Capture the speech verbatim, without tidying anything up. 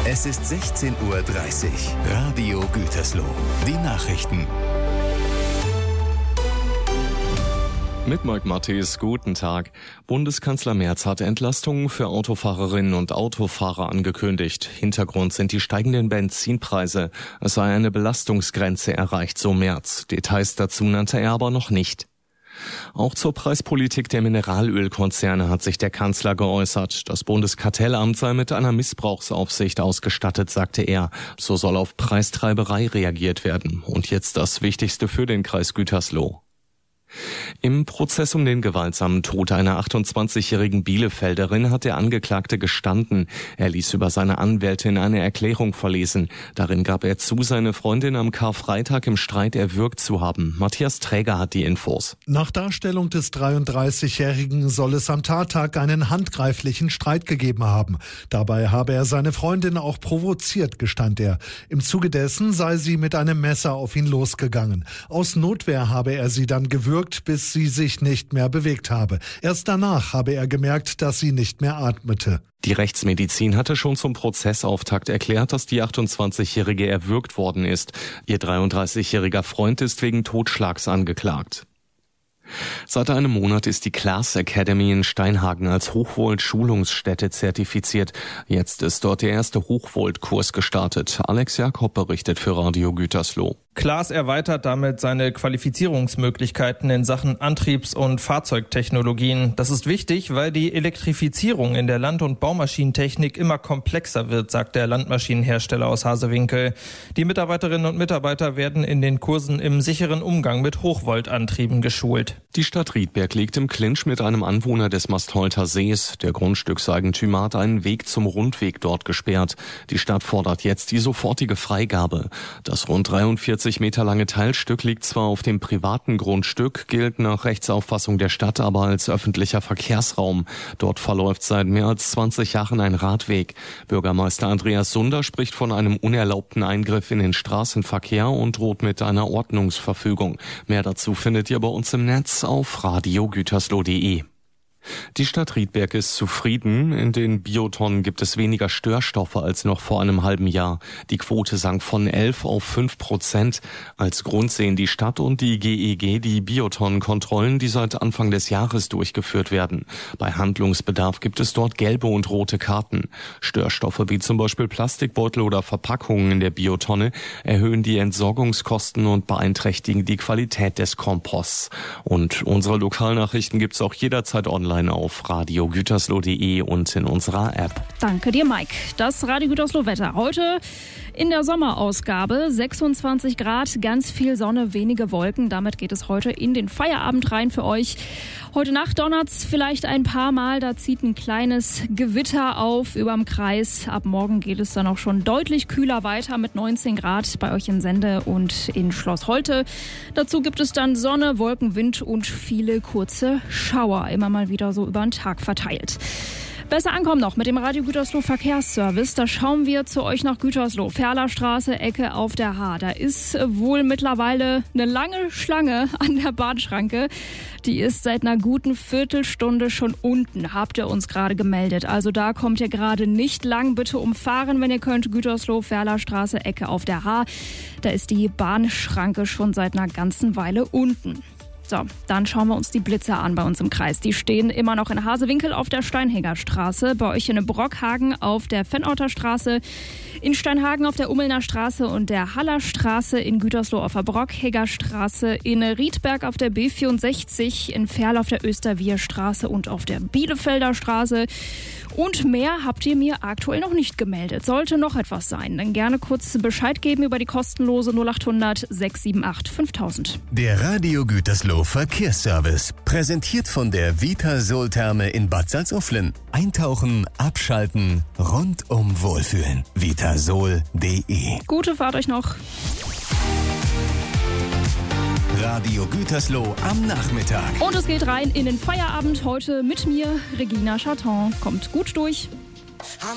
Es ist sechzehn Uhr dreißig. Radio Gütersloh. Die Nachrichten. Mit Mike Matthes, guten Tag. Bundeskanzler Merz hat Entlastungen für Autofahrerinnen und Autofahrer angekündigt. Hintergrund sind die steigenden Benzinpreise. Es sei eine Belastungsgrenze erreicht, so Merz. Details dazu nannte er aber noch nicht. Auch zur Preispolitik der Mineralölkonzerne hat sich der Kanzler geäußert. Das Bundeskartellamt sei mit einer Missbrauchsaufsicht ausgestattet, sagte er. So soll auf Preistreiberei reagiert werden. Und jetzt das Wichtigste für den Kreis Gütersloh. Im Prozess um den gewaltsamen Tod einer achtundzwanzigjährigen Bielefelderin hat der Angeklagte gestanden. Er ließ über seine Anwältin eine Erklärung verlesen. Darin gab er zu, seine Freundin am Karfreitag im Streit erwürgt zu haben. Matthias Träger hat die Infos. Nach Darstellung des dreiunddreißigjährigen soll es am Tattag einen handgreiflichen Streit gegeben haben. Dabei habe er seine Freundin auch provoziert, gestand er. Im Zuge dessen sei sie mit einem Messer auf ihn losgegangen. Aus Notwehr habe er sie dann gewürgt, bis sie sich nicht mehr bewegt habe. Erst danach habe er gemerkt, dass sie nicht mehr atmete. Die Rechtsmedizin hatte schon zum Prozessauftakt erklärt, dass die achtundzwanzigjährige erwürgt worden ist. Ihr dreiunddreißigjähriger Freund ist wegen Totschlags angeklagt. Seit einem Monat ist die Class Academy in Steinhagen als Hochvolt-Schulungsstätte zertifiziert. Jetzt ist dort der erste Hochvolt-Kurs gestartet. Alex Jakob berichtet für Radio Gütersloh. Class erweitert damit seine Qualifizierungsmöglichkeiten in Sachen Antriebs- und Fahrzeugtechnologien. Das ist wichtig, weil die Elektrifizierung in der Land- und Baumaschinentechnik immer komplexer wird, sagt der Landmaschinenhersteller aus Hasewinkel. Die Mitarbeiterinnen und Mitarbeiter werden in den Kursen im sicheren Umgang mit Hochvoltantrieben geschult. Die Stadt Riedberg liegt im Clinch mit einem Anwohner des Mastholter Sees. Der Grundstückseigentümer hat einen Weg zum Rundweg dort gesperrt. Die Stadt fordert jetzt die sofortige Freigabe. Das rund dreiundvierzig Meter lange Teilstück liegt zwar auf dem privaten Grundstück, gilt nach Rechtsauffassung der Stadt aber als öffentlicher Verkehrsraum. Dort verläuft seit mehr als zwanzig Jahren ein Radweg. Bürgermeister Andreas Sunder spricht von einem unerlaubten Eingriff in den Straßenverkehr und droht mit einer Ordnungsverfügung. Mehr dazu findet ihr bei uns im Netz auf radio gütersloh punkt de. Die Stadt Riedberg ist zufrieden. In den Biotonnen gibt es weniger Störstoffe als noch vor einem halben Jahr. Die Quote sank von elf auf fünf Prozent. Als Grund sehen die Stadt und die G E G die Biotonnenkontrollen, die seit Anfang des Jahres durchgeführt werden. Bei Handlungsbedarf gibt es dort gelbe und rote Karten. Störstoffe wie zum Beispiel Plastikbeutel oder Verpackungen in der Biotonne erhöhen die Entsorgungskosten und beeinträchtigen die Qualität des Komposts. Und unsere Lokalnachrichten gibt's auch jederzeit online auf radio gütersloh punkt de und in unserer App. Danke dir, Mike. Das Radio Gütersloh Wetter heute in der Sommerausgabe. sechsundzwanzig Grad, ganz viel Sonne, wenige Wolken. Damit geht es heute in den Feierabend rein für euch. Heute Nacht donnert's vielleicht ein paar Mal. Da zieht ein kleines Gewitter auf überm Kreis. Ab morgen geht es dann auch schon deutlich kühler weiter mit neunzehn Grad bei euch in Sende und in Schloss Holte. Dazu gibt es dann Sonne, Wolken, Wind und viele kurze Schauer. Immer mal wieder so über den Tag verteilt. Besser ankommen noch mit dem Radio Gütersloh Verkehrsservice. Da schauen wir zu euch nach Gütersloh. Ferlerstraße, Ecke auf der Haar. Da ist wohl mittlerweile eine lange Schlange an der Bahnschranke. Die ist seit einer guten Viertelstunde schon unten, habt ihr uns gerade gemeldet. Also da kommt ihr gerade nicht lang. Bitte umfahren, wenn ihr könnt. Gütersloh, Ferlerstraße, Ecke auf der Haar. Da ist die Bahnschranke schon seit einer ganzen Weile unten. So, dann schauen wir uns die Blitzer an bei uns im Kreis. Die stehen immer noch in Hasewinkel auf der Steinhägerstraße, bei euch in Brockhagen auf der Vennorter Straße, in Steinhagen auf der Ummelner Straße und der Haller Straße, in Gütersloh auf der Brockhäger Straße, in Riedberg auf der B vierundsechzig, in Ferl auf der Österwier Straße und auf der Bielefelder Straße. Und mehr habt ihr mir aktuell noch nicht gemeldet. Sollte noch etwas sein, dann gerne kurz Bescheid geben über die kostenlose null acht hundert sechs sieben acht fünftausend. Der Radio Gütersloh Verkehrsservice, präsentiert von der Vitasol-Therme in Bad Salzuflen. Eintauchen, abschalten, rundum wohlfühlen. vitasol punkt de. Gute Fahrt euch noch. Radio Gütersloh am Nachmittag. Und es geht rein in den Feierabend heute mit mir, Regina Chaton. Kommt gut durch.